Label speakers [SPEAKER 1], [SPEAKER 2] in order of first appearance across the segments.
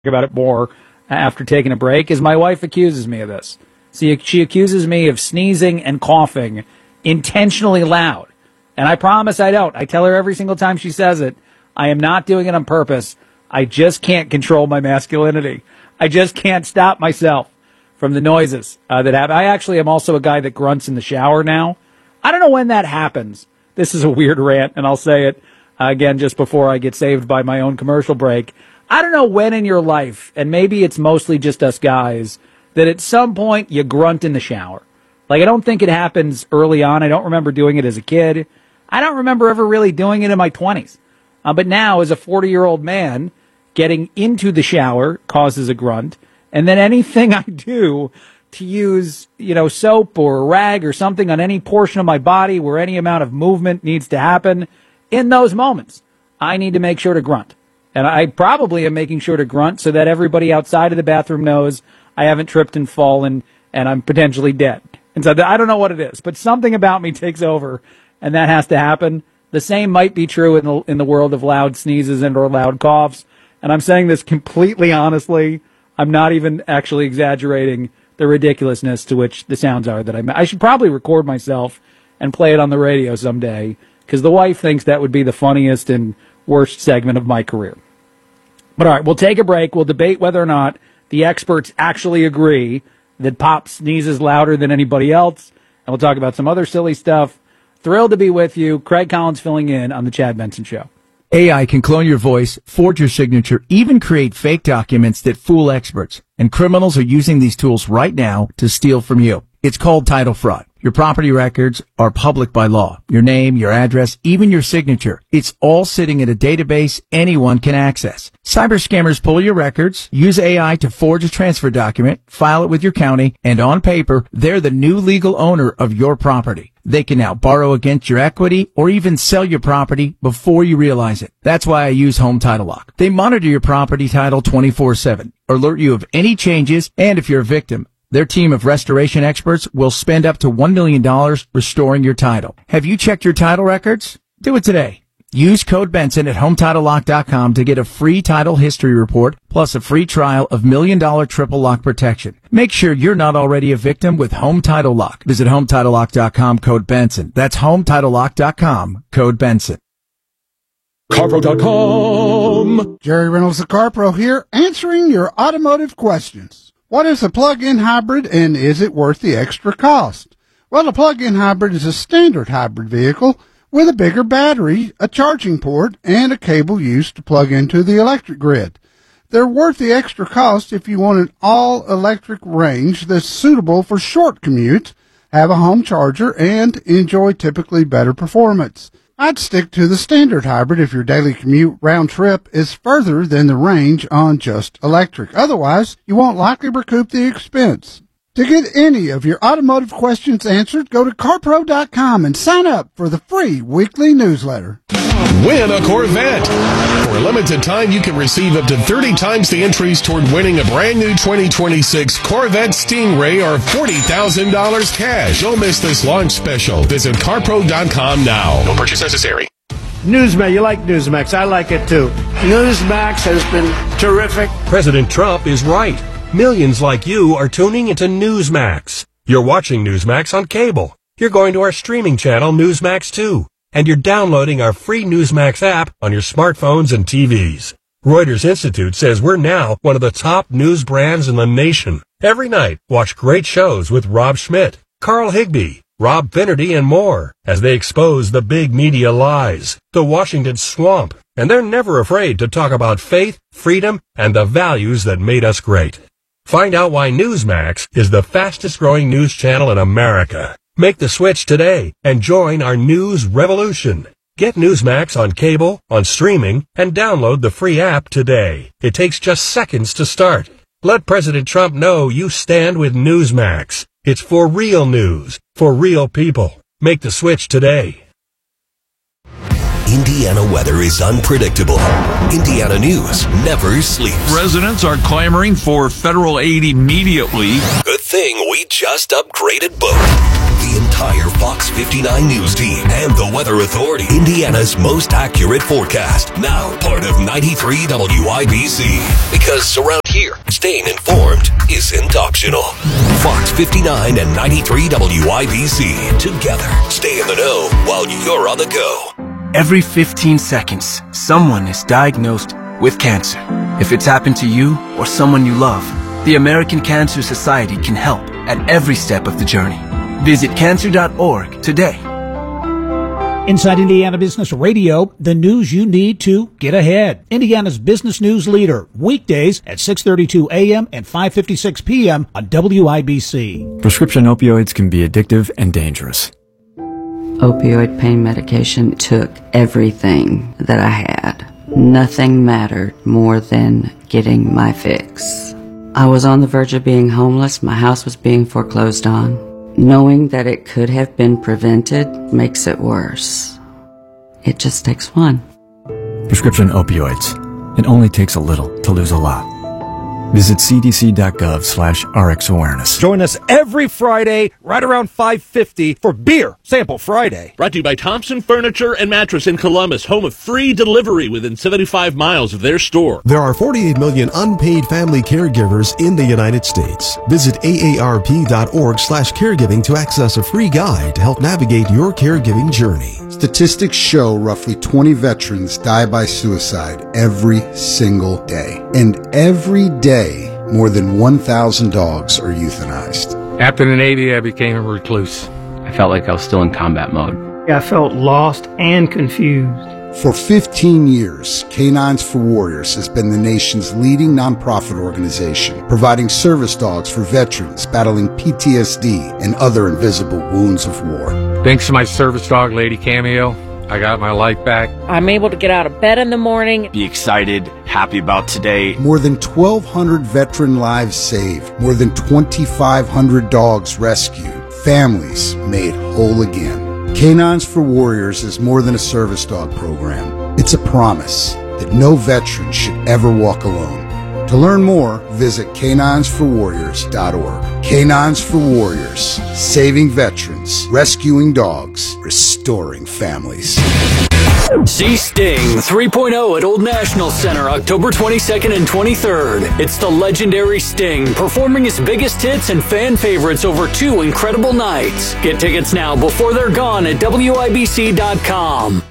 [SPEAKER 1] about it more after taking a break, is my wife accuses me of this. See, she accuses me of sneezing and coughing intentionally loud. And I promise I don't. I tell her every single time she says it, I am not doing it on purpose. I just can't control my masculinity. I just can't stop myself from the noises that happen. I actually am also a guy that grunts in the shower now. I don't know when that happens. This is a weird rant, and I'll say it again just before I get saved by my own commercial break. I don't know when in your life, and maybe it's mostly just us guys, that at some point you grunt in the shower. Like, I don't think it happens early on. I don't remember doing it as a kid. I don't remember ever really doing it in my 20s. But now, as a 40-year-old man, getting into the shower causes a grunt. And then anything I do to use, soap or a rag or something on any portion of my body where any amount of movement needs to happen, in those moments, I need to make sure to grunt. And I probably am making sure to grunt so that everybody outside of the bathroom knows I haven't tripped and fallen and I'm potentially dead. And so I don't know what it is, but something about me takes over, and that has to happen. The same might be true in the world of loud sneezes and or loud coughs. And I'm saying this completely honestly. I'm not even actually exaggerating the ridiculousness to which the sounds are that I should probably record myself and play it on the radio someday, because the wife thinks that would be the funniest and worst segment of my career. But all right, we'll take a break. We'll debate whether or not the experts actually agree that Pop sneezes louder than anybody else. And we'll talk about some other silly stuff. Thrilled to be with you. Craig Collins filling in on The Chad Benson Show.
[SPEAKER 2] AI can clone your voice, forge your signature, even create fake documents that fool experts. And criminals are using these tools right now to steal from you. It's called title fraud. Your property records are public by law. Your name, your address, even your signature. It's all sitting in a database anyone can access. Cyber scammers pull your records, use AI to forge a transfer document, file it with your county, and on paper, they're the new legal owner of your property. They can now borrow against your equity or even sell your property before you realize it. That's why I use Home Title Lock. They monitor your property title 24/7, alert you of any changes, and if you're a victim, their team of restoration experts will spend up to $1 million restoring your title. Have you checked your title records? Do it today. Use code Benson at HometitleLock.com to get a free title history report plus a free trial of $1 million triple lock protection. Make sure you're not already a victim with Home Title Lock. Visit HometitleLock.com, code Benson. That's HometitleLock.com, code Benson.
[SPEAKER 3] CarPro.com. Jerry Reynolds, the CarPro here, answering your automotive questions. What is a plug-in hybrid, and is it worth the extra cost? Well, a plug-in hybrid is a standard hybrid vehicle with a bigger battery, a charging port, and a cable used to plug into the electric grid. They're worth the extra cost if you want an all-electric range that's suitable for short commutes, have a home charger, and enjoy typically better performance. I'd stick to the standard hybrid if your daily commute round trip is further than the range on just electric. Otherwise, you won't likely recoup the expense. To get any of your automotive questions answered, go to CarPro.com and sign up for the free weekly newsletter.
[SPEAKER 4] Win a Corvette. For a limited time, you can receive up to 30 times the entries toward winning a brand new 2026 Corvette Stingray or $40,000 cash. Don't miss this launch special. Visit CarPro.com now. No purchase necessary.
[SPEAKER 5] Newsmax, you like Newsmax. I like it too. Newsmax has been terrific.
[SPEAKER 6] President Trump is right. Millions like you are tuning into Newsmax. You're watching Newsmax on cable. You're going to our streaming channel, Newsmax 2. And you're downloading our free Newsmax app on your smartphones and TVs. Reuters Institute says we're now one of the top news brands in the nation. Every night, watch great shows with Rob Schmidt, Carl Higbie, Rob Finnerty, and more as they expose the big media lies, the Washington swamp, and they're never afraid to talk about faith, freedom, and the values that made us great. Find out why Newsmax is the fastest growing news channel in America. Make the switch today and join our news revolution. Get Newsmax on cable, on streaming, and download the free app today. It takes just seconds to start. Let President Trump know you stand with Newsmax. It's for real news, for real people. Make the switch today.
[SPEAKER 7] Indiana weather is unpredictable. Indiana news never sleeps.
[SPEAKER 8] Residents are clamoring for federal aid immediately.
[SPEAKER 7] Good thing we just upgraded both. the entire Fox 59 News team and the Weather Authority. Indiana's most accurate forecast. Now part of 93 WIBC. Because around here, staying informed isn't optional. Fox 59 and 93 WIBC. Together, stay in the know while you're on the go.
[SPEAKER 8] Every 15 seconds, someone is diagnosed with cancer. If it's happened to you or someone you love, the American Cancer Society can help at every step of the journey. Visit cancer.org today.
[SPEAKER 9] Inside Indiana Business Radio, the news you need to get ahead. Indiana's business news leader, weekdays at 6:32 a.m. and 5:56 p.m. on WIBC.
[SPEAKER 10] Prescription opioids can be addictive and dangerous.
[SPEAKER 11] Opioid pain medication took everything that I had. Nothing mattered more than getting my fix. I was on the verge of being homeless. My house was being foreclosed on. Knowing that it could have been prevented makes it worse. It just takes one.
[SPEAKER 10] Prescription opioids. It only takes a little to lose a lot. Visit cdc.gov/RX awareness.
[SPEAKER 12] Join us every Friday right around 5:50 for Beer Sample Friday.
[SPEAKER 13] Brought to you by Thompson Furniture and Mattress in Columbus, home of free delivery within 75 miles of their store.
[SPEAKER 14] There are 48 million unpaid family caregivers in the United States. Visit aarp.org/caregiving to access a free guide to help navigate your caregiving journey.
[SPEAKER 15] Statistics show roughly 20 veterans die by suicide every single day. And every day, more than 1,000 dogs are euthanized.
[SPEAKER 16] After the Navy, I became a recluse. I felt like I was still in combat mode.
[SPEAKER 17] I felt lost and confused.
[SPEAKER 15] For 15 years, Canines for Warriors has been the nation's leading nonprofit organization, providing service dogs for veterans battling PTSD and other invisible wounds of war.
[SPEAKER 16] Thanks to my service dog, Lady Cameo, I got my life back.
[SPEAKER 18] I'm able to get out of bed in the morning.
[SPEAKER 19] Be excited, happy about today.
[SPEAKER 15] More than 1,200 veteran lives saved. More than 2,500 dogs rescued. Families made whole again. Canines for Warriors is more than a service dog program. It's a promise that no veteran should ever walk alone. To learn more, visit caninesforwarriors.org. Canines for Warriors, saving veterans, rescuing dogs, restoring families.
[SPEAKER 20] See Sting 3.0 at Old National Center October 22nd and 23rd. It's the legendary Sting performing his biggest hits and fan favorites over 2 incredible nights. Get tickets now before they're gone at WIBC.com.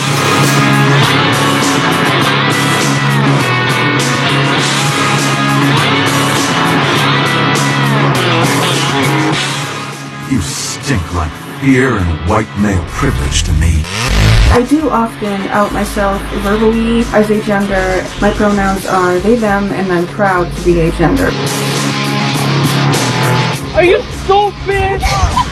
[SPEAKER 21] You stink like fear and white male privilege to me.
[SPEAKER 22] I do often out myself verbally as agender. My pronouns are they, them, and I'm proud to be agender.
[SPEAKER 23] Are you stupid?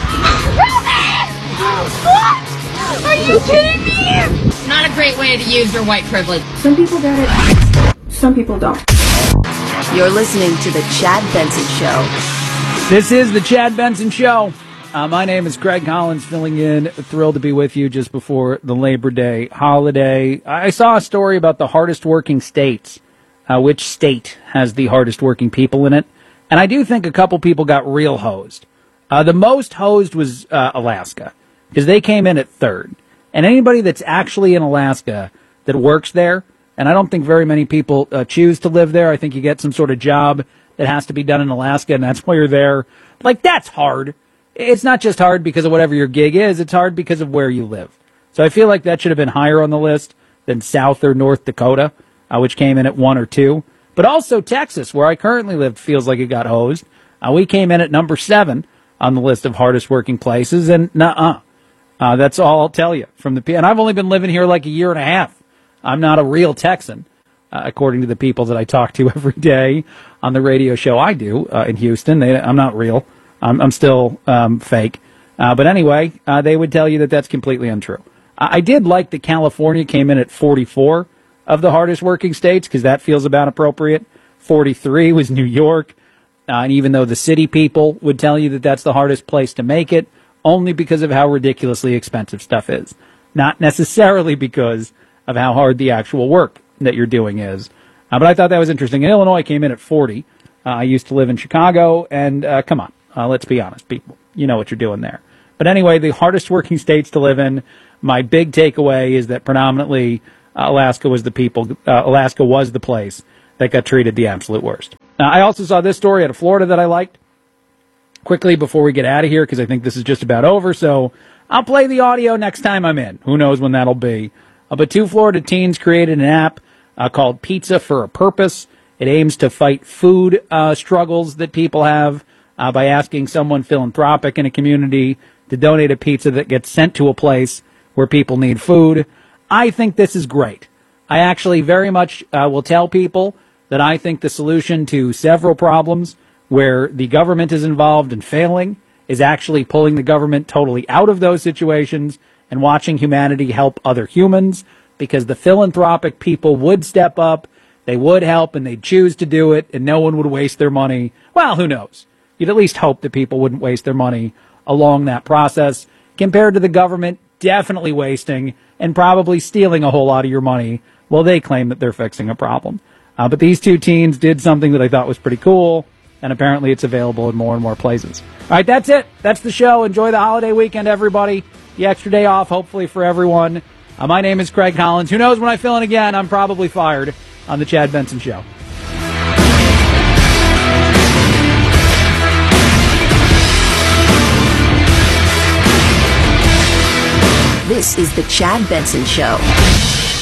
[SPEAKER 23] Are you kidding me?
[SPEAKER 24] Not a great way to use your white privilege.
[SPEAKER 22] Some people get it, some people don't.
[SPEAKER 25] You're listening to The Chad Benson Show.
[SPEAKER 1] This is The Chad Benson Show. My name is Craig Collins, filling in. Thrilled to be with you just before the Labor Day holiday. I saw a story about the hardest working states. Which state has the hardest working people in it? And I do think a couple people got real hosed. The most hosed was Alaska, because they came in at third. And anybody that's actually in Alaska that works there, and I don't think very many people choose to live there. I think you get some sort of job that has to be done in Alaska, and that's why you're there. Like, that's hard. It's not just hard because of whatever your gig is. It's hard because of where you live. So I feel like that should have been higher on the list than South or North Dakota, which came in at 1 or 2. But also Texas, where I currently live, feels like it got hosed. We came in at number 7 on the list of hardest working places, and that's all I'll tell you from the. And I've only been living here like a year and a half. I'm not a real Texan, according to the people that I talk to every day on the radio show I do in Houston. I'm not real. I'm still fake. But anyway, they would tell you that that's completely untrue. I did like that California came in at 44 of the hardest working states, because that feels about appropriate. 43 was New York. And even though the city people would tell you that that's the hardest place to make it, only because of how ridiculously expensive stuff is. Not necessarily because of how hard the actual work that you're doing is. But I thought that was interesting. And Illinois came in at 40. I used to live in Chicago, and come on. Let's be honest, people. You know what you're doing there. But anyway, the hardest working states to live in. My big takeaway is that predominantly Alaska was the place that got treated the absolute worst. Now, I also saw this story out of Florida that I liked. Quickly before we get out of here, because I think this is just about over, so I'll play the audio next time I'm in. Who knows when that'll be. But 2 Florida teens created an app called Pizza for a Purpose. It aims to fight food struggles that people have by asking someone philanthropic in a community to donate a pizza that gets sent to a place where people need food. I think this is great. I actually very much will tell people that I think the solution to several problems where the government is involved in failing is actually pulling the government totally out of those situations and watching humanity help other humans, because the philanthropic people would step up, they would help, and they'd choose to do it, and no one would waste their money. Well, who knows? You'd at least hope that people wouldn't waste their money along that process, compared to the government definitely wasting and probably stealing a whole lot of your money while they claim that they're fixing a problem. But these 2 teens did something that I thought was pretty cool, and apparently it's available in more and more places. All right, that's it. That's the show. Enjoy the holiday weekend, everybody. The extra day off, hopefully, for everyone. My name is Craig Collins. Who knows when I fill in again? I'm probably fired on The Chad Benson Show.
[SPEAKER 25] This is The Chad Benson Show.